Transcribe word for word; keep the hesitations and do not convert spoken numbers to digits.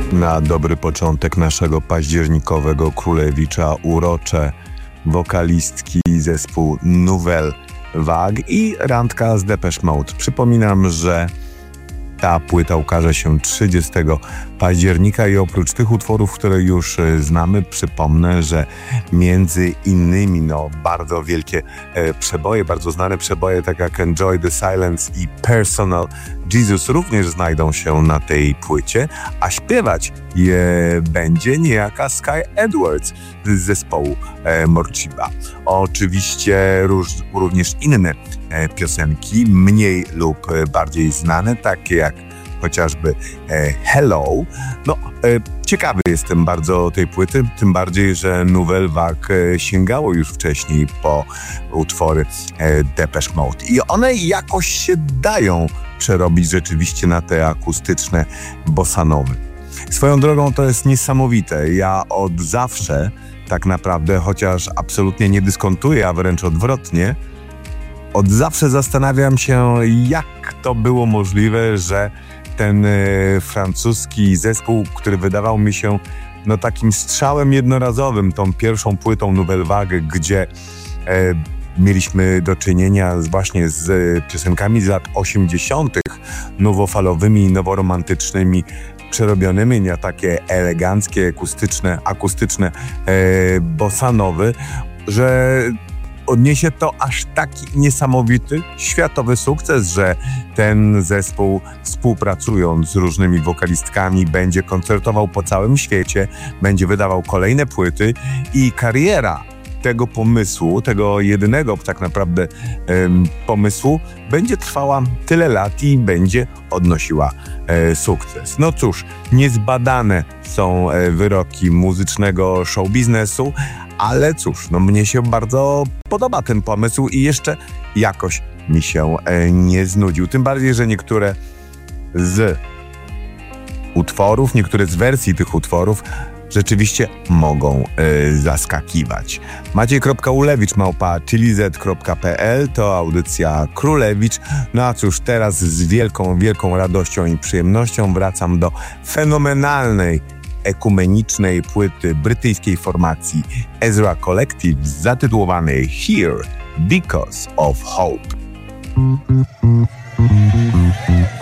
Na dobry początek naszego październikowego Królewicza urocze wokalistki zespół Nouvelle Vague i randka z Depeche Mode. Przypominam, że ta płyta ukaże się trzydziestego października i oprócz tych utworów, które już znamy, przypomnę, że między innymi no, bardzo wielkie e, przeboje, bardzo znane przeboje, tak jak Enjoy the Silence i Personal Jesus również znajdą się na tej płycie, a śpiewać je będzie niejaka Sky Edwards z zespołu e, Morciba. Oczywiście róż, również inne e, piosenki, mniej lub e, bardziej znane, takie jak chociażby e, Hello. No, e, ciekawy jestem bardzo tej płyty, tym bardziej, że Nouvelle Vague e, sięgało już wcześniej po utwory e, Depeche Mode i one jakoś się dają przerobić rzeczywiście na te akustyczne bossanowy. Swoją drogą to jest niesamowite. Ja od zawsze tak naprawdę, chociaż absolutnie nie dyskontuję, a wręcz odwrotnie, od zawsze zastanawiam się, jak to było możliwe, że ten e, francuski zespół, który wydawał mi się no takim strzałem jednorazowym, tą pierwszą płytą Nouvelle Vague, gdzie e, mieliśmy do czynienia z, właśnie z e, piosenkami z lat osiemdziesiątych, nowofalowymi i noworomantycznymi, przerobionymi na takie eleganckie, akustyczne, akustyczne e, bossanowy, że odniesie to aż taki niesamowity, światowy sukces, że ten zespół, współpracując z różnymi wokalistkami, będzie koncertował po całym świecie, będzie wydawał kolejne płyty i kariera tego pomysłu, tego jedynego tak naprawdę um, pomysłu, będzie trwała tyle lat i będzie odnosiła e, sukces. No cóż, niezbadane są e, wyroki muzycznego show biznesu, ale cóż, no mnie się bardzo podoba ten pomysł i jeszcze jakoś mi się e, nie znudził. Tym bardziej, że niektóre z utworów, niektóre z wersji tych utworów rzeczywiście mogą y, zaskakiwać. Maciej.ulewicz małpa chilizet kropka pe el to audycja Królewicz. No a cóż, teraz z wielką, wielką radością i przyjemnością wracam do fenomenalnej, ekumenicznej płyty brytyjskiej formacji Ezra Collective zatytułowanej Here Because of Hope.